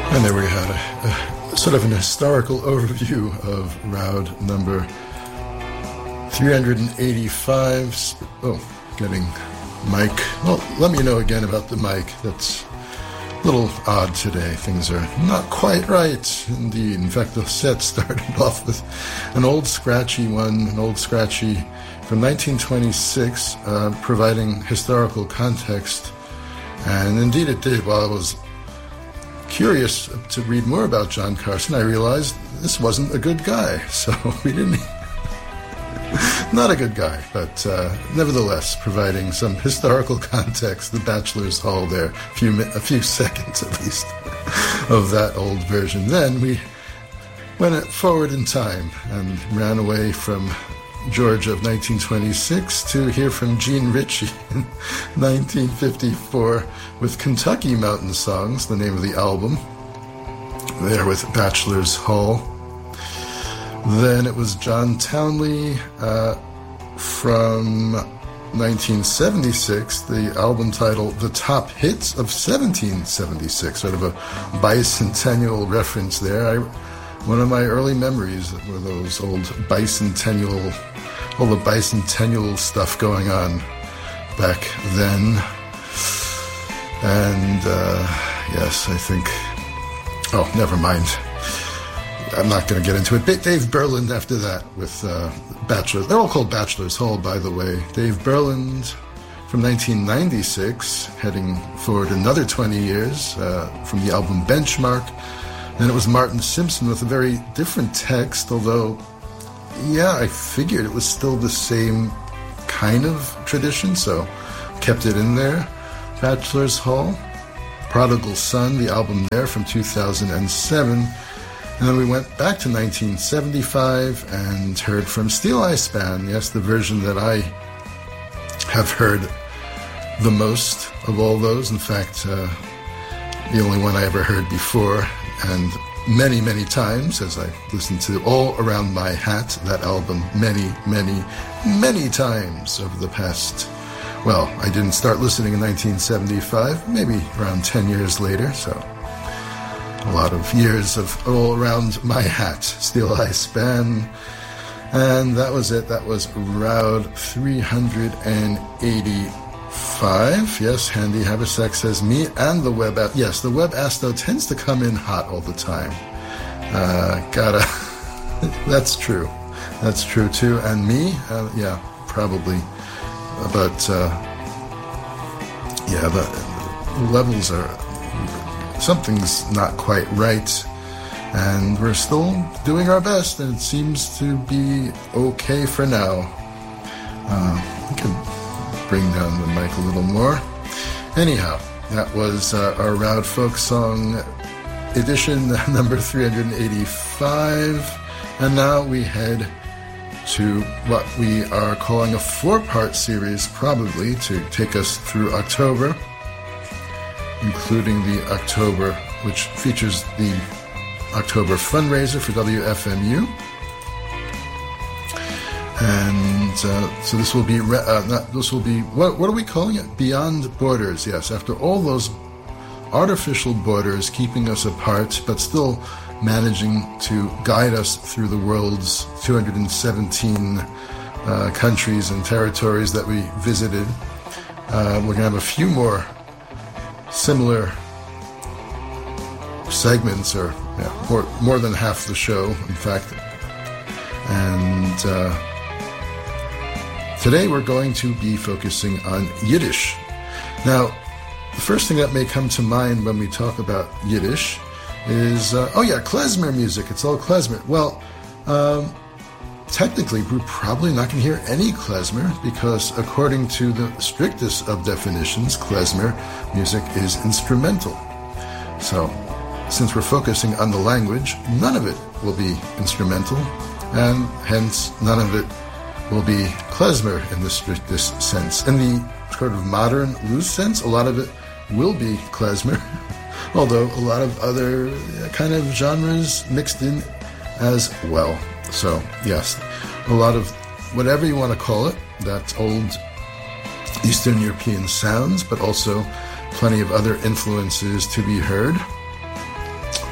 And there we had a sort of an historical overview of Roud number 385. Oh, getting mic. Well, let me know again about the mic. That's a little odd today. Things are not quite right, indeed. In fact, the set started off with an old scratchy from 1926, providing historical context. And indeed it did. While I was curious to read more about John Carson, I realized this wasn't a good guy. So we didn't... Not a good guy, but nevertheless, providing some historical context, the Bachelor's Hall there, a few seconds at least, of that old version. Then we went forward in time and ran away from Georgia of 1926 to hear from Gene Ritchie in 1954 with Kentucky Mountain Songs, the name of the album, there with Bachelor's Hall. Then it was John Townley from 1976, the album title The Top Hits of 1776, sort of a bicentennial reference there. One of my early memories were those old bicentennial, all the bicentennial stuff going on back then. And yes, I think, oh, never mind. I'm not going to get into it. Dave Berland after that with Bachelor. They're all called Bachelor's Hall, by the way. Dave Berland from 1996, heading forward another 20 years from the album Benchmark. Then it was Martin Simpson with a very different text, although, yeah, I figured it was still the same kind of tradition, so kept it in there. Bachelor's Hall. Prodigal Son, the album there from 2007. And then we went back to 1975 and heard from Steel Eye Span. Yes, the version that I have heard the most of all those. In fact, the only one I ever heard before, and many, many times, as I listened to All Around My Hat, that album, many, many, many times over the past... Well, I didn't start listening in 1975, maybe around 10 years later, so... A lot of years of All Around My Hat, Steel Eye Span. And that was it. That was Roud 385. Yes, Handy Haversack says me and the web app. Yes, the web ass, though, tends to come in hot all the time. That's true. That's true, too. And me? Yeah, probably. But, yeah, the levels are... Something's not quite right, and we're still doing our best, and it seems to be okay for now. I can bring down the mic a little more. Anyhow, that was our Roud Folk Song edition number 385, and now we head to what we are calling a 4-part series, probably, to take us through October, including the October, which features the October fundraiser for WFMU. And so this will be, what are we calling it? Beyond Borders, yes. After all those artificial borders keeping us apart, but still managing to guide us through the world's 217 countries and territories that we visited, we're going to have a few more similar segments, or more than half the show, in fact. And today we're going to be focusing on Yiddish. Now, the first thing that may come to mind when we talk about Yiddish is, klezmer music. It's all klezmer. Well, technically, we're probably not going to hear any klezmer because, according to the strictest of definitions, klezmer music is instrumental. So, since we're focusing on the language, none of it will be instrumental, and hence none of it will be klezmer in the strictest sense. In the sort of modern, loose sense, a lot of it will be klezmer, although a lot of other kind of genres mixed in as well. So, yes, a lot of whatever you want to call it, that old Eastern European sounds, but also plenty of other influences to be heard.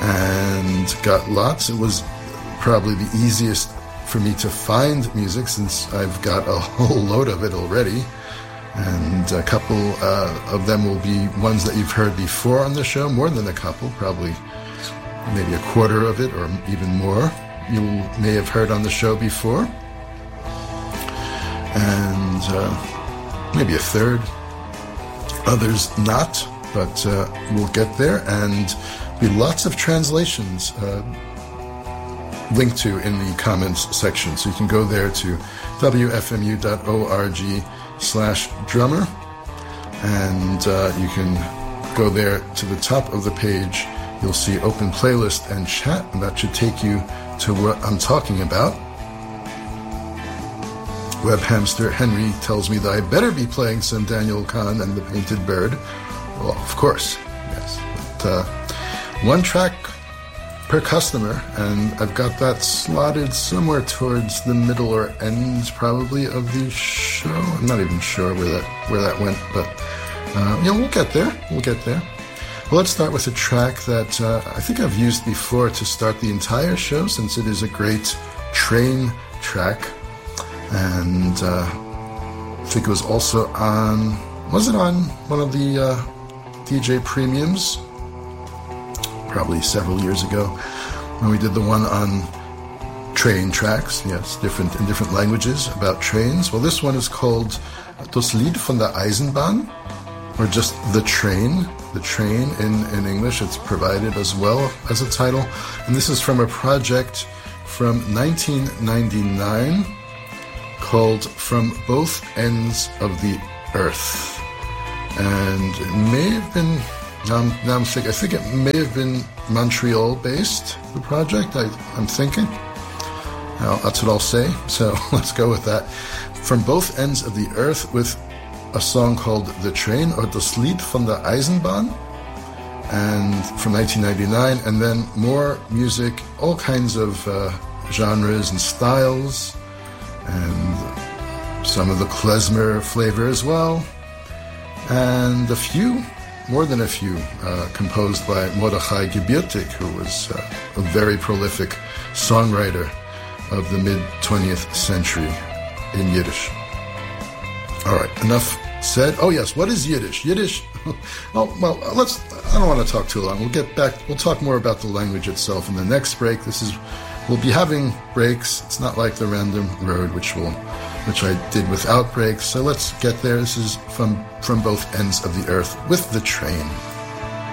and got lots. It was probably the easiest for me to find music since I've got a whole load of it already. And a couple of them will be ones that you've heard before on the show, more than a couple, probably maybe a quarter of it or even more you may have heard on the show before. And maybe a third. Others not, but we'll get there. And be lots of translations linked to in the comments section. So you can go there to wfmu.org/drummer, and you can go there to the top of the page. You'll see open playlist and chat, and that should take you to what I'm talking about. Web hamster Henry tells me that I better be playing some Daniel Kahn and the Painted Bird. Well, of course, yes. But, one track per customer, and I've got that slotted somewhere towards the middle or end, probably, of the show. I'm not even sure where that went, but we'll get there. We'll get there. Well, let's start with a track that I think I've used before to start the entire show, since it is a great train track. And I think it was also on... Was it on one of the DJ Premiums? Probably several years ago, when we did the one on train tracks, yes, in different languages about trains. Well, this one is called Das Lied von der Eisenbahn, or just The Train. The Train in English. It's provided as well as a title. And this is from a project from 1999 called From Both Ends of the Earth. And it may have been... Now I'm thinking, I think it may have been Montreal-based, the project, I'm thinking. Now, that's what I'll say, so let's go with that. From Both Ends of the Earth, with a song called The Train, or Das Lied von der Eisenbahn, and from 1999, and then more music, all kinds of genres and styles, and some of the klezmer flavor as well, and more than a few, composed by Mordechai Gebirtig, who was a very prolific songwriter of the mid-20th century in Yiddish. All right, enough said. Oh yes, what is Yiddish? Yiddish. I don't want to talk too long. We'll get back. We'll talk more about the language itself in the next break. We'll be having breaks. It's not like the Random Road, which I did without breaks. So let's get there. This is from Both Ends of the Earth with The Train.